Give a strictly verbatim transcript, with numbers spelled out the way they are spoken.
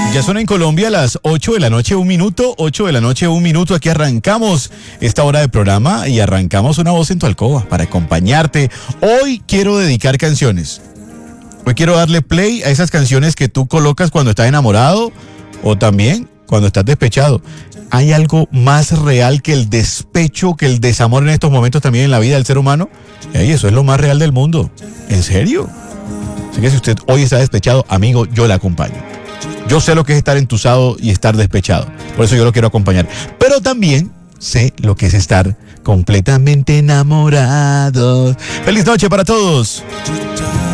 Ya son en Colombia las ocho de la noche, un minuto, ocho de la noche, un minuto. Aquí arrancamos esta hora de programa y arrancamos Una Voz en tu Alcoba para acompañarte. Hoy quiero dedicar canciones. Hoy quiero darle play a esas canciones que tú colocas cuando estás enamorado o también cuando estás despechado. ¿Hay algo más real que el despecho, que el desamor en estos momentos también en la vida del ser humano? Ey, eso es lo más real del mundo. ¿En serio? Así que si usted hoy está despechado, amigo, yo le acompaño. Yo sé lo que es estar entusado y estar despechado. Por eso yo lo quiero acompañar. Pero también sé lo que es estar completamente enamorado. ¡Feliz noche para todos!